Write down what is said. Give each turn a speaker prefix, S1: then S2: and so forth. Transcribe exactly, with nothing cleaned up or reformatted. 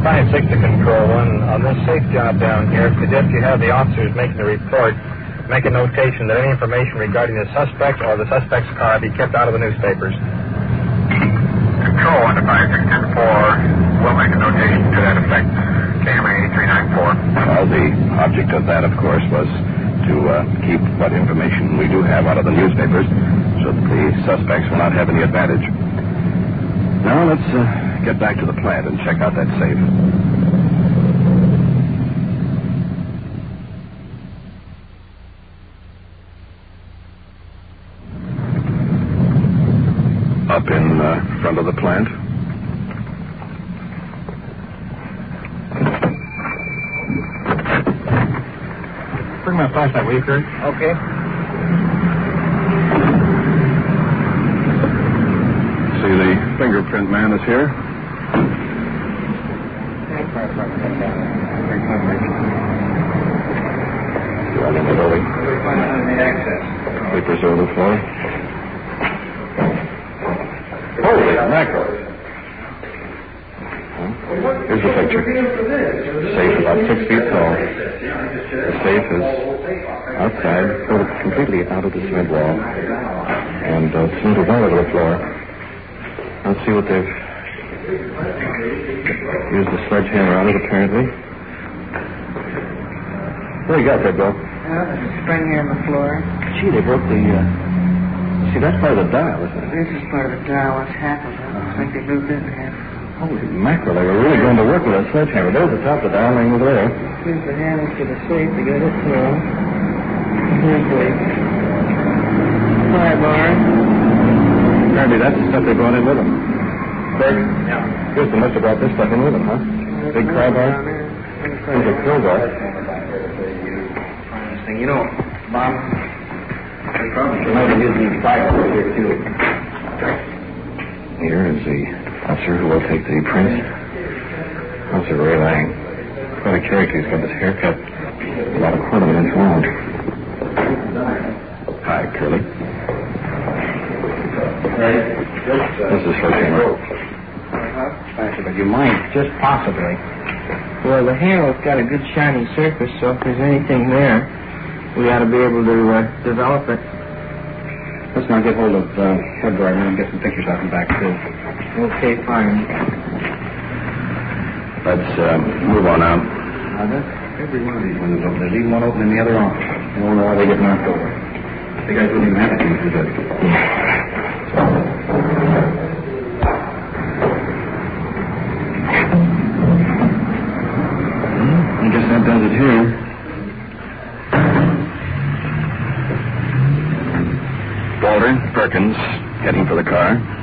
S1: five six to Control One. On this safe job down here, suggest you have the officers making the report make a notation that any information regarding the suspect or the suspect's car be kept out of the newspapers.
S2: Control One to five six ten four. We'll make a notation to that effect. K M A three nine four.
S3: Well, the object of that, of course, was to uh, keep what information we do have out of the newspapers so that the suspects will not have any advantage. Now let's uh, get back to the plant and check out that safe. Up in uh, front of the plant.
S1: Bring my flashlight, will you, Kurt?
S4: Okay.
S3: See, the fingerprint man is here. Right in the building. Papers over the floor. Holy mackerel. Here's the picture. Safe about six feet tall. The safe is outside, sort of completely out of the cement wall, and uh, cemented all over the floor. Let's see what they've used the sledgehammer on it, apparently. What do you got there, Bill?
S4: Uh, there's a spring here on the floor.
S3: Gee, they broke the, uh... See, that's part of the dial, isn't it?
S4: This is part of the dial. What's happened? Looks like they moved it in half.
S3: Holy mackerel, they were really going to work with that sledgehammer. There's the top of the dial laying over there.
S4: Here's the handle to the safe to get it through. Here's the pry bar.
S3: Apparently that's the stuff they brought in with them. Craig?
S1: Yeah.
S3: Guess they must have brought this stuff in with them, huh? Big pry bar? There's a crowbar.
S4: You know, Bob, they probably might have used these files here, too.
S3: Here is the officer who will take the prints. Officer Ray Lang. Quite a character. He's got this haircut about a quarter of an inch long. Hi, Curly. This is Sledgehammer.
S4: But you might, just possibly. Well, the handle's got a good shiny surface, so if there's anything there, we ought to be able to uh, develop it.
S3: Let's now get hold of uh, Head Gardner and get some pictures out and back, too.
S4: Okay, fine.
S3: Let's uh, move on now.
S4: Now, that's
S3: Every one of these windows open. There's even one open in the other office. You won't know how they get knocked over. The guys wouldn't even have to use the door. I guess that does it here. Walter, Perkins, heading for the car.